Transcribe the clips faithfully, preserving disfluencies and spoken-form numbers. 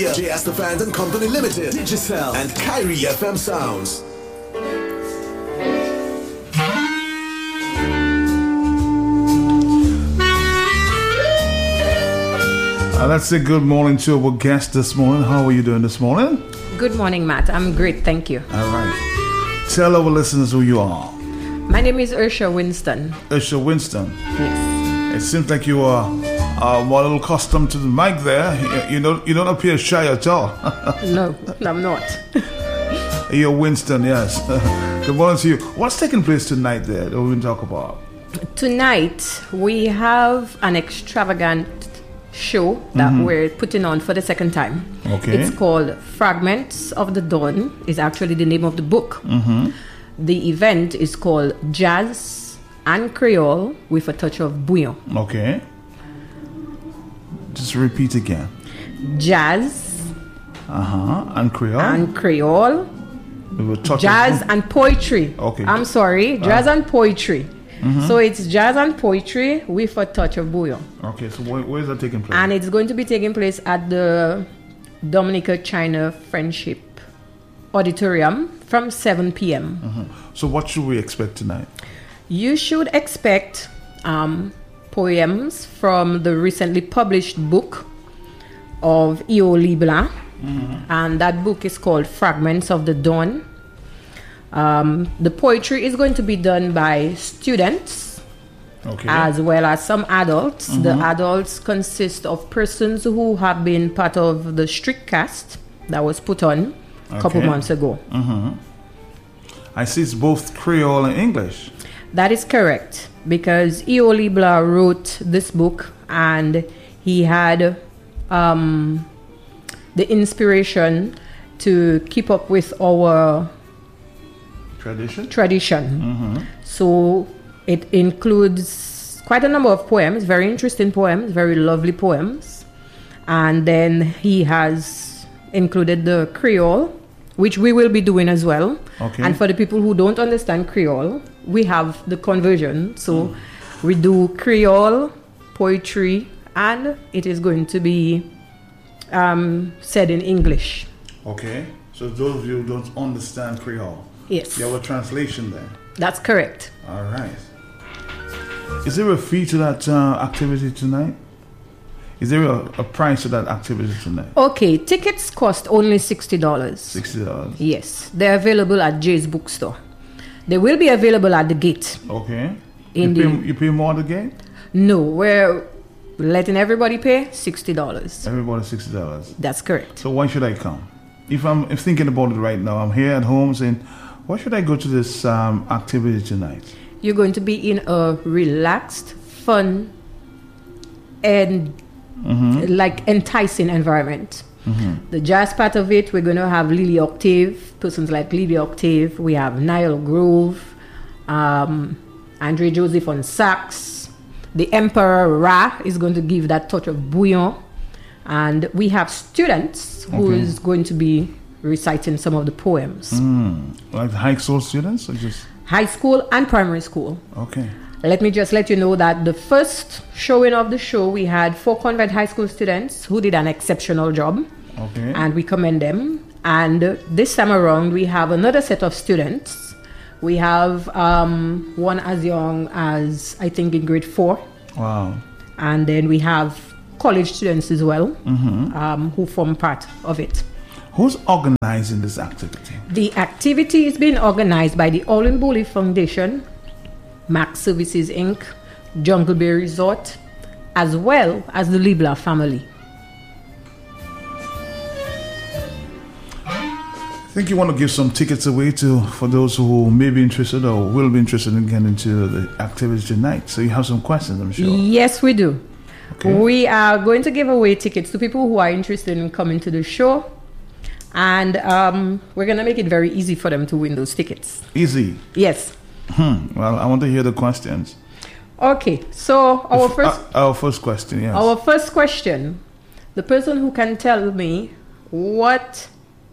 Media, J. Astafans and Company Limited, Digicel, and Kyrie F M Sounds. Uh, let's say good morning to our guest this morning. How are you doing this morning? Good morning, Matt. I'm great, thank you. All right. Tell our listeners who you are. My name is Ursha Winston. Ursha Winston. Yes. It seems like you are uh, more a little accustomed to the mic there. You, you don't you don't appear shy at all. No, I'm not. You're Winston, yes. Good morning to you. What's taking place tonight there that we're going to talk about? Tonight, we have an extravagant show that mm-hmm. we're putting on for the second time. Okay. It's called Fragments of the Dawn, is actually the name of the book. Mm-hmm. The event is called Jazz and Creole with a touch of bouillon. Okay. Just repeat again. Jazz. Uh-huh. And Creole. And Creole. With a touch jazz of... and poetry. Okay. I'm sorry. Jazz uh. and poetry. Mm-hmm. So it's jazz and poetry with a touch of bouillon. Okay, so where, where is that taking place? And it's going to be taking place at the Dominica China Friendship Auditorium from seven p.m. Mm-hmm. So what should we expect tonight? You should expect um, poems from the recently published book of Io Libla. Mm-hmm. And that book is called Fragments of the Dawn. Um, the poetry is going to be done by students, okay, as well as some adults. Mm-hmm. The adults consist of persons who have been part of the Strict Cast that was put on a okay. couple months ago. Mm-hmm. I see it's both Creole and English. That is correct, because Io Libla wrote this book and he had um, the inspiration to keep up with our Tradition? Tradition. Mm-hmm. So it includes quite a number of poems, very interesting poems, very lovely poems. And then he has included the Creole, which we will be doing as well. Okay. And for the people who don't understand Creole, we have the conversion. So mm. we do Creole, poetry, and it is going to be um, said in English. Okay. So those of you who don't understand Creole, yes, you have a translation there. That's correct. All right. Is there a fee to that uh, activity tonight? Is there a, a price to that activity tonight? Okay, tickets cost only sixty dollars. sixty dollars. Yes, they're available at Jay's Bookstore. They will be available at the gate. Okay. In you, the, pay, you pay more at the gate? No, we're letting everybody pay sixty dollars. Everybody sixty dollars. That's correct. So why should I come? If I'm if thinking about it right now, I'm here at home saying, why should I go to this um, activity tonight? You're going to be in a relaxed, fun, and mm-hmm. like enticing environment. Mm-hmm. The jazz part of it, we're going to have Lily Octave, persons like Lily Octave. We have Niall Grove, um, Andre Joseph on sax. The Emperor Ra is going to give that touch of bouillon. And we have students who okay. is going to be reciting some of the poems. Mm. Like high school students or just? High school and primary school. Okay. Let me just let you know that the first showing of the show, we had four Convent high school students who did an exceptional job. Okay. And we commend them. And this time around, we have another set of students. We have um, one as young as, I think, in grade four. Wow. And then we have college students as well, mm-hmm. um, who form part of it. Who's organizing this activity? The activity is being organized by the Olin Bully Foundation, Max Services Incorporated, Jungle Bay Resort, as well as the Libla family. I think you want to give some tickets away to for those who may be interested or will be interested in getting into the activity tonight. So you have some questions, I'm sure. Yes, we do. Okay. We are going to give away tickets to people who are interested in coming to the show. And um, we're going to make it very easy for them to win those tickets. Easy? Yes. Hmm. Well, I want to hear the questions. Okay. So our F- first... Uh, our first question, yes. Our first question. The person who can tell me what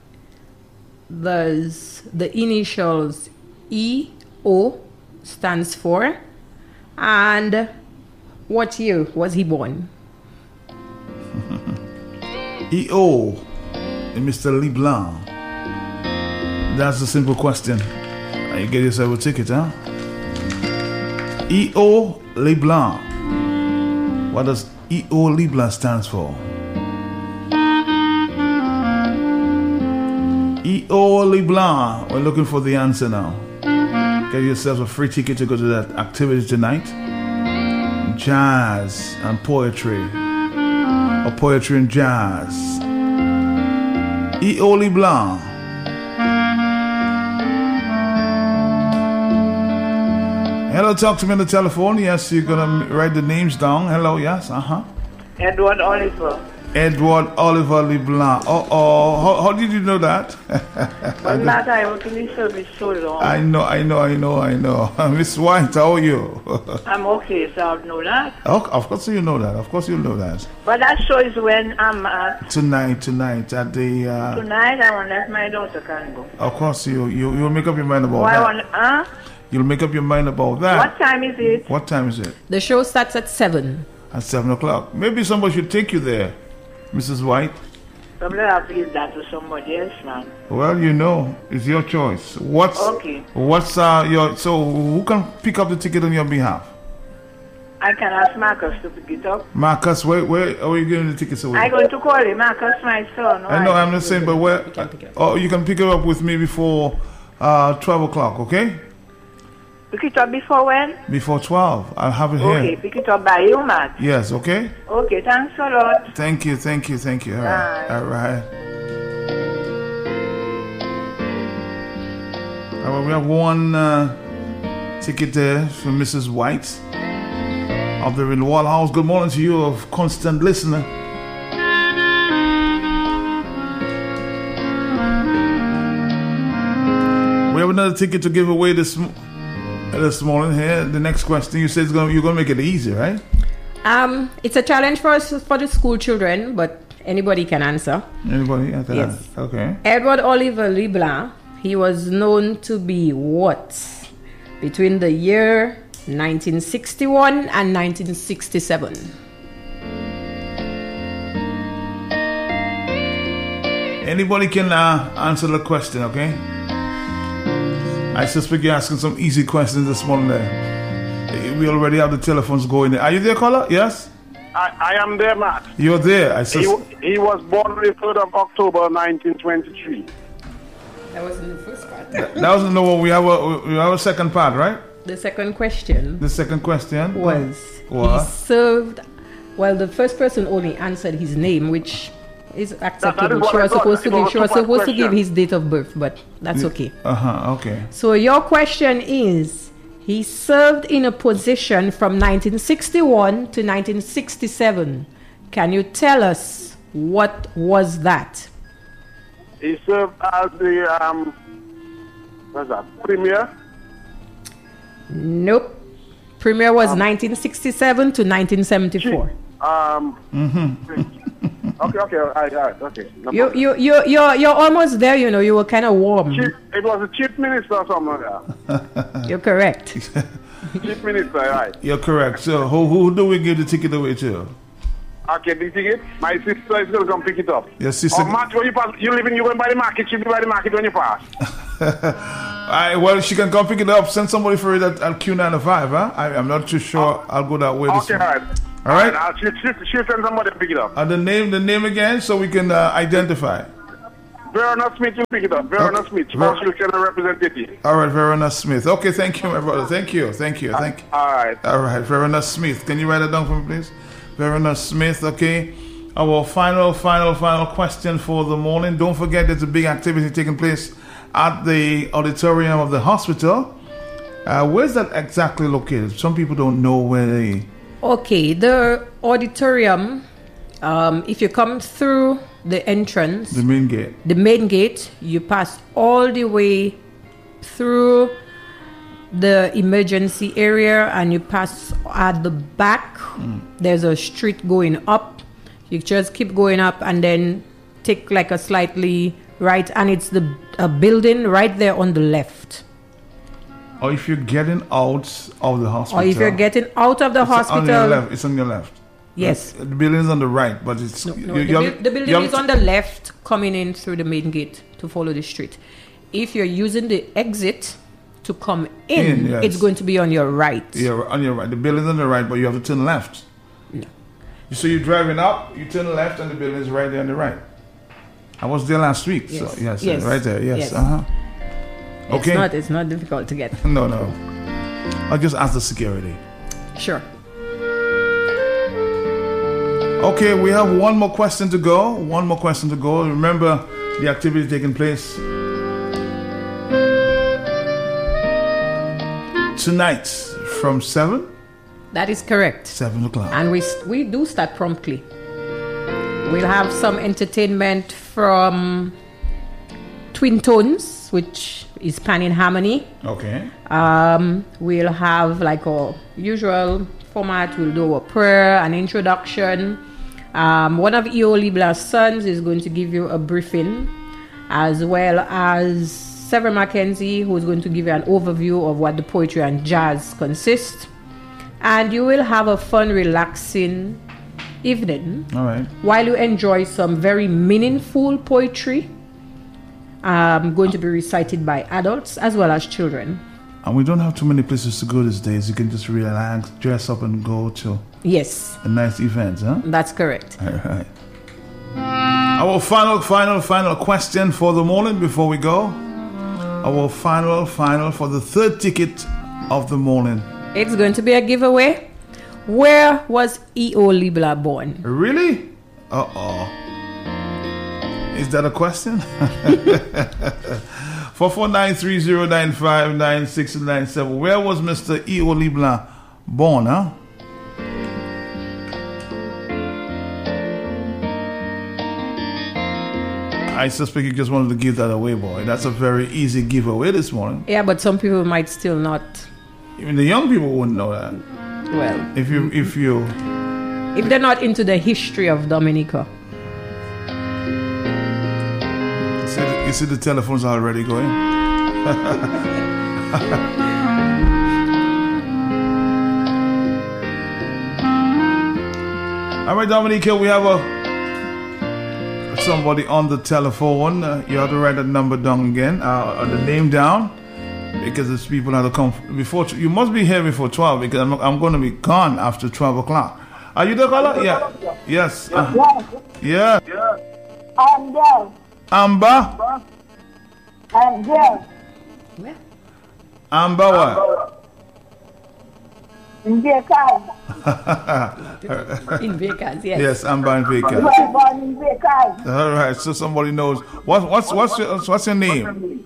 does the initials E O stands for and what year was he born? E O Mister LeBlanc? That's a simple question. And you get yourself a ticket, huh? E O LeBlanc. What does E O LeBlanc stands for? E O LeBlanc. We're looking for the answer now. Get yourself a free ticket to go to that activity tonight. Jazz and poetry. Or poetry and jazz. E O LeBlanc. Hello, talk to me on the telephone. Yes, you're gonna write the names down. Hello, yes, uh-huh. Edward Oliver. Edward Oliver LeBlanc. Uh-oh. How, how did you know that? But not I work in the service so long. I know, I know, I know, I know. Miss White, how are you? I'm okay, so I know that. Oh, of course you know that. Of course you know that. But that show is when I'm at... Tonight, tonight, at the... Uh, tonight, I want to let my daughter can go. Of course, you, you, you'll make up your mind about Why that. Want, huh? You'll make up your mind about that. What time is it? What time is it? The show starts at seven. At seven o'clock. Maybe somebody should take you there, Missus White. Somebody have to give that to somebody else, man. Well, you know, it's your choice. What's okay? What's uh your so who can pick up the ticket on your behalf? I can ask Marcus to pick it up. Marcus, where where are you giving the tickets away? I'm going to call him. Marcus, my son. I know. I'm not saying, but where? You can pick it up. Oh, you can pick it up with me before uh twelve o'clock. Okay. Pick it up before when? Before twelve. I'll have it here. Okay, pick it up by you, man. Yes. Okay. Okay. Thanks a lot. Thank you. Thank you. Thank you. All right. Bye. All right. All right, we have one uh, ticket there for Missus White of the Renewal House. Good morning to you, of constant listener. We have another ticket to give away this this morning here. The next question, you said it's gonna, you're going to make it easy, right? Um, it's a challenge for us for the school children, but anybody can answer. Anybody? I Yes. Okay. Edward Oliver LeBlanc, he was known to be what? Between the year nineteen sixty-one and nineteen sixty-seven. Anybody can uh, answer the question, okay? I suspect you're asking some easy questions this morning there. We already have the telephones going there. Are you there, caller? Yes? I, I am there, Matt. You're there. I He, sus- he was born on the third of October, nineteen twenty-three. That was in the first part. That wasn't the one. We have a we have a second part, right? The second question The second question was What? he served. Well, the first person only answered his name, which is acceptable. what She I was thought. supposed to It was give. a She was two-part supposed to give question. his date of birth, but that's okay. Uh huh. Okay. So your question is: he served in a position from nineteen sixty-one to nineteen sixty-seven. Can you tell us what was that? He served as the um, what's that? Premier. Nope. Premier was nineteen sixty-seven to nineteen seventy-four. Um. Mm-hmm. okay. Okay. All right. All right. Okay. No You problem. you you you're you're almost there. You know, you were kind of warm. Chief, it was a chief minister or something like that. You're correct. Chief minister, right? You're correct. So who who do we give the ticket away to? Okay, the ticket. My sister is gonna come pick it up. Your sister. Oh, Matt, when you pass, you live in you went by the market. She be by the market when you pass. I, well, she can come pick it up. Send somebody for it at, at Q ninety-five, huh? I, I'm not too sure. I'll go that way. This Okay, all one. right. All right. I'll, she, she, she'll send somebody to pick it up. And the name, the name again, so we can uh, identify. Verona Smith will pick it up. Verona Okay. Smith, Ver- Council Channel representative. All right, Verona Smith. Okay, thank you, my brother. Thank you, thank you, thank you. All right. All right, Verona Smith. Can you write it down for me, please? Verona Smith, okay. Our final, final, final question for the morning. Don't forget there's a big activity taking place at the auditorium of the hospital. Uh, where's that exactly located? Some people don't know where they... Okay, the auditorium. Um, if you come through the entrance, The main gate. the main gate, you pass all the way through the emergency area and you pass at the back. Mm. There's a street going up. You just keep going up and then take like a slightly right, and it's the a building right there on the left. Or if you're getting out of the hospital. Or if you're getting out of the it's hospital, on your left. It's on your left. Yes. The building is on the right, but it's No, no, you- the, you buil- have- the building you have is to- on the left, coming in through the main gate to follow the street. If you're using the exit to come in, In, yes. it's going to be on your right. Yeah, on your right. The building's on the right, but you have to turn left. No. So you're driving up, you turn left, and the building is right there on the right. I was there last week. Yes. So yes, Yes. right there. Yes. Yes. Uh-huh. Okay. It's not, it's not difficult to get. No, no. I'll just ask the security. Sure. Okay, we have one more question to go. One more question to go. Remember the activity taking place tonight from seven, That is correct. seven o'clock. And we we do start promptly. We'll have some entertainment from Twin Tones, which is Pan in Harmony. Okay. Um, we'll have like our usual format. We'll do a prayer, an introduction. Um, one of E O Libla's sons is going to give you a briefing, as well as Severin Mackenzie, who is going to give you an overview of what the poetry and jazz consist. And you will have a fun, relaxing evening All right. while you enjoy some very meaningful poetry, um, going to be recited by adults as well as children. And we don't have too many places to go these days. You can just relax, dress up, and go to Yes, a nice event, huh? that's correct. All right. Our final, final, final question for the morning before we go. Our final, final for the third ticket of the morning. It's going to be a giveaway. Where was E O Libla born? Really? Uh-oh. Is that a question? four four nine three zero nine five nine six nine seven. Where was Mister E O Libla born, huh? I suspect you just wanted to give that away, boy. That's a very easy giveaway this morning. Yeah, but some people might still not. Even the young people wouldn't know that. Well, If you, if you, if they're not into the history of Dominica. see the, you see the telephones already going. All right, Dominica, we have a somebody on the telephone. Uh, you have to write that number down again, uh, the name down, because there's people that will come before. You must be here before twelve because I'm, I'm going to be gone after twelve o'clock. Are you there, caller? Yeah. Yes. Uh, Yes, yeah. I'm there. Amber. I'm there. Amber what? In Bekaz. In Vegas, yes. Yes, Amber and Baker. You were born in Bekaz. All right, so somebody knows. What, what's what's your what's your name?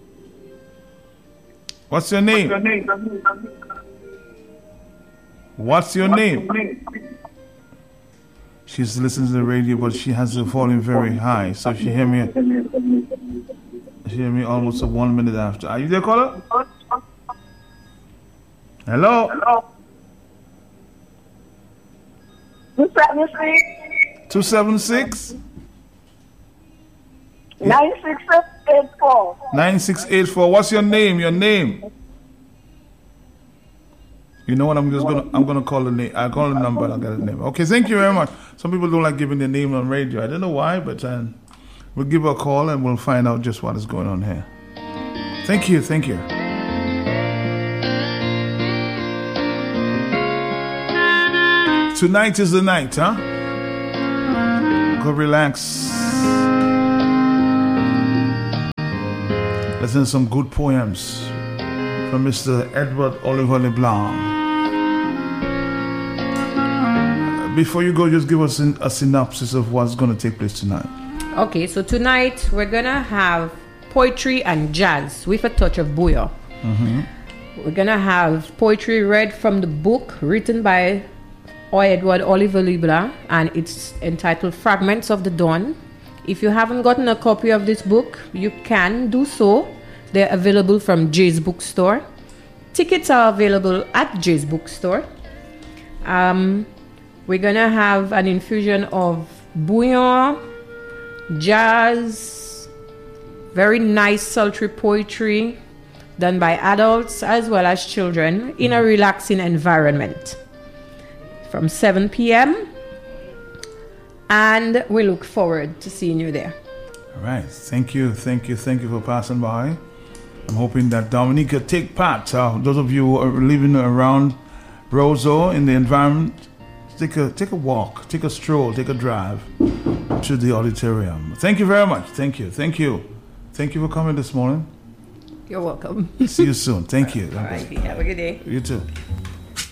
What's your name? What's your name? She's listening to the radio, but she has the volume very high, so she hear me. She hear me almost a one minute after. Are you there, caller? Hello. Hello. two seven six, Two seven six nine six eight four. nine six eight four. What's your name? Your name. You know what? I'm just gonna I'm gonna call the name. I call the number. and I'll get the name. Okay. Thank you very much. Some people don't like giving their name on radio. I don't know why, but um, we'll give her a call and we'll find out just what is going on here. Thank you. Thank you. Tonight is the night, huh? Go relax. Listen to some good poems from Mister Edward Oliver LeBlanc. Before you go, just give us an, a synopsis of what's going to take place tonight. Okay, so tonight we're gonna have poetry and jazz with a touch of bouillon. We're gonna have poetry read from the book written by Edward Oliver Libla, and it's entitled Fragments of the Dawn. If you haven't gotten a copy of this book, you can do so. They're available from Jay's Bookstore. Tickets are available at Jay's Bookstore. Um, we're gonna have an infusion of bouillon, jazz, very nice sultry poetry done by adults as well as children in a relaxing environment. From seven p.m. And we look forward to seeing you there. All right. Thank you. Thank you. Thank you for passing by. I'm hoping that Dominica take part. Uh, those of you who are living around Roseau in the environment, take a take a walk, take a stroll, take a drive to the auditorium. Thank you very much. Thank you. Thank you. Thank you for coming this morning. You're welcome. See you soon. Thank you. All right. Have a good day. You too.